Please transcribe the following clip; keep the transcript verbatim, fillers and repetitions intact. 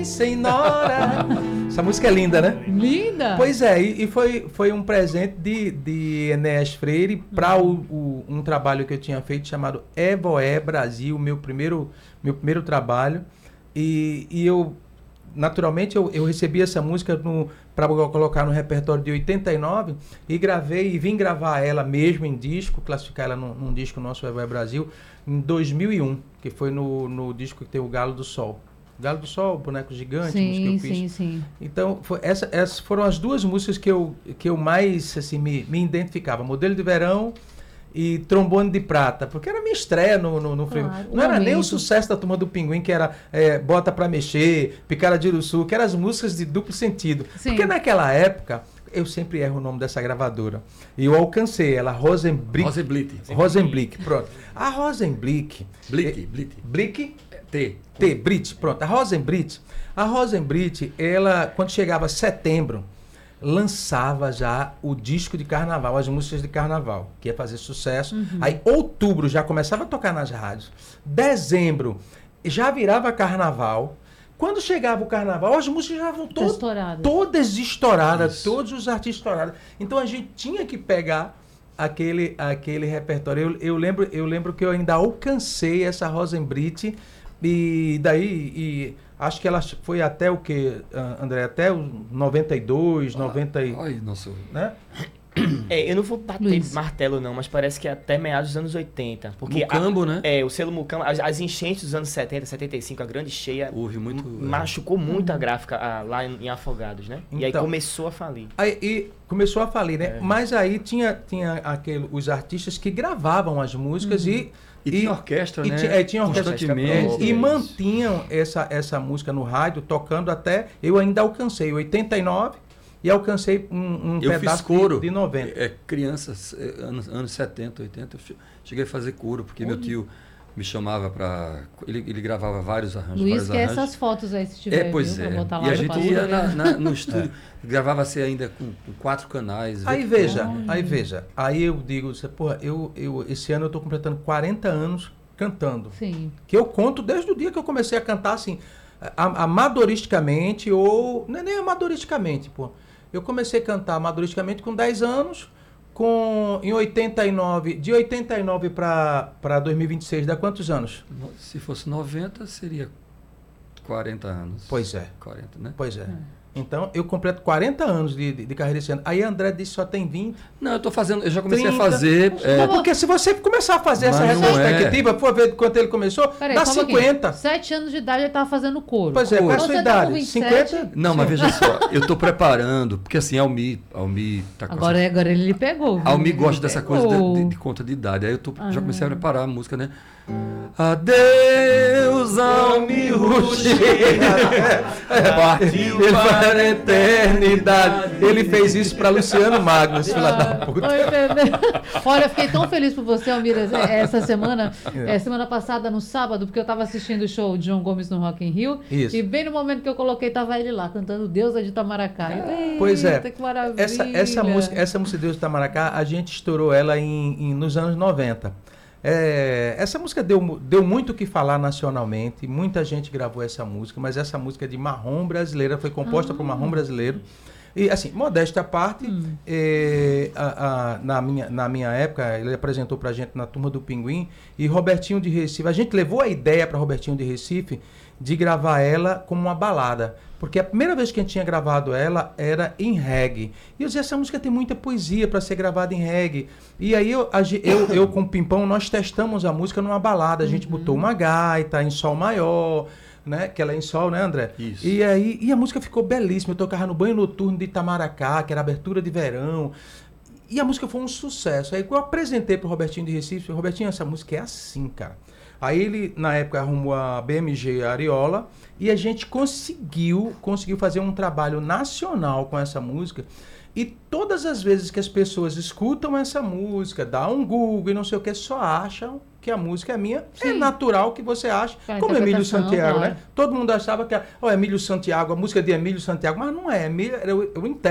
Mãe Senhora. Essa música é linda, né? Linda! Pois é, e, e foi, foi um presente de, de Enéas Freire para Uhum. o, o, um trabalho que eu tinha feito chamado Evoé Brasil, meu primeiro, meu primeiro trabalho. E, e eu, naturalmente, eu, eu recebi essa música para colocar no repertório de oitenta e nove e gravei, e vim gravar ela mesmo em disco, classificar ela num, num disco nosso, Evoé Brasil, em dois mil e um, que foi no, no disco que tem o Galo do Sol. Galo do Sol, Boneco Gigante, Sim, música que eu fiz. sim, sim. Então, foi, essa, essas foram as duas músicas que eu, que eu mais assim, me, me identificava. Modelo de Verão e Trombone de Prata, porque era minha estreia no, no, no Claro, frevo. o Não era nem o momento. sucesso da Turma do Pinguim, que era é, Bota Pra Mexer, Picada de Uruçu, que eram as músicas de duplo sentido. Sim. Porque naquela época, eu sempre erro o nome dessa gravadora, e eu alcancei ela, Rosenblick. Rosenblick. Rosenblick, pronto. A Rosenblick... Blick, Blick. Blick? T. T, Brit, pronto. A Rosenblit, a Rosenblit, ela, quando chegava setembro, lançava já o disco de carnaval, as músicas de carnaval, que ia fazer sucesso. Uhum. Aí, outubro, já começava a tocar nas rádios. Dezembro, já virava carnaval. Quando chegava o carnaval, as músicas já estavam todas Estouradas. todas estouradas, Isso. todos os artistas estourados. Então, a gente tinha que pegar aquele, aquele repertório. Eu, eu, lembro, eu lembro que eu ainda alcancei essa Rosenblit. E daí, e acho que ela foi até o que, André? Até os noventa e dois, noventa e... Ai, nossa. Né? É, eu não vou bater Luiz. martelo não, mas parece que até meados dos anos oitenta. Porque Mucambo, a, né? É, o selo Mucambo, as, as enchentes dos anos setenta, setenta e cinco, a grande cheia, Houve muito... m- machucou muito a gráfica a, lá em, em Afogados, né? E aí Então. começou a falir. Aí e começou a falir, né? É. Mas aí tinha, tinha aquele, os artistas que gravavam as músicas e... E tinha orquestra, e né? ti- é, tinha orquestra Constantemente. própria. e Isso. mantinham essa, essa música no rádio, tocando até... Eu ainda alcancei oitenta e nove e alcancei um, um Eu fiz pedaço coro. de, de noventa. É, crianças, é, anos, anos setenta, oitenta, eu fi- cheguei a fazer coro, porque meu tio me chamava para... Ele, ele gravava vários arranjos, Luiz vários quer arranjos. essas fotos aí, se tiver, É, pois viu, é. pra botar lá E a no gente pastor, ia né? na- na- no estúdio, gravava-se ainda com, com quatro canais. Aí vê que veja, bom. aí veja. Aí eu digo, você, porra, eu, eu, esse ano eu tô completando quarenta anos cantando. Sim. Que eu conto desde o dia que eu comecei a cantar, assim, a- amadoristicamente ou... Não é nem amadoristicamente, pô. Eu comecei a cantar amadoristicamente com dez anos, com, em oitenta e nove, de oitenta e nove para dois mil e vinte e seis, dá quantos anos? Se fosse noventa, seria quarenta anos. Pois é, quarenta, né? pois é. Então, eu completo quarenta anos de, de, de carreira esse ano. Aí a André disse que só tem vinte. Não, eu tô fazendo, eu já comecei trinta. a fazer. é, Porque se você começar a fazer Mas essa não é. retrospectiva, for ver quanto ele começou, Peraí, dá só um pouquinho. cinquenta. Sete anos de idade ele tava fazendo couro. Pois é, qual é a Então sua você tá com idade? vinte e sete? cinquenta? Não, mas veja só, eu tô preparando, porque assim, a Almi, a Almi tá com Agora, essa- agora ele lhe pegou. viu? a Almi Ele gosta lhe dessa pegou. coisa de, de- de conta de idade. Aí eu tô, já comecei a Ah. preparar a música, né? Adeus, Almi Ruge. Partiu para a eternidade. Ele fez isso para Luciano Magnus, filha da Ah, puta. tô entendendo. Olha, eu fiquei tão feliz por você, Almira, essa semana, É. é, semana passada, no sábado, porque eu tava assistindo o show de João Gomes no Rock in Rio. Isso. E bem no momento que eu coloquei, tava ele lá, cantando Deusa de Itamaracá. Eu, Pois é. "Eita, que maravilha." Essa, essa música, essa música Deus de Itamaracá, a gente estourou ela em, em- nos anos noventa. É, essa música deu, mu- deu muito o que falar nacionalmente, muita gente gravou essa música, mas essa música é de marrom brasileira, foi composta Ah. por marrom brasileiro. E assim, modéstia à parte, Hum. é, a- a- na, minha, na minha época, ele apresentou pra gente na Turma do Pinguim, e Robertinho de Recife, a gente levou a ideia para Robertinho de Recife de gravar ela como uma balada, porque a primeira vez que a gente tinha gravado ela era em reggae. E eu dizia, essa música tem muita poesia para ser gravada em reggae. E aí eu, a ge- eu, eu com o Pimpão, nós testamos a música numa balada, a gente botou uma gaita em sol maior, né? Que ela é em sol, né, André? Isso. E aí, e a música ficou belíssima. Eu tocava no banho noturno de Itamaracá, que era abertura de verão. E a música foi um sucesso. Aí eu apresentei pro Robertinho de Recife, falei, Robertinho, essa música é assim, cara. Aí ele, na época, arrumou a B M G Ariola e a gente conseguiu, conseguiu fazer um trabalho nacional com essa música. E todas as vezes que as pessoas escutam essa música, dá um Google e não sei o que, só acham que a música é minha. É Sim. natural que você ache. A Como Emílio interpretação, Santiago, claro. né? Todo mundo achava que era, ó, Emílio Santiago, a música de Emílio Santiago, mas não é. Emílio, eu, eu entendo.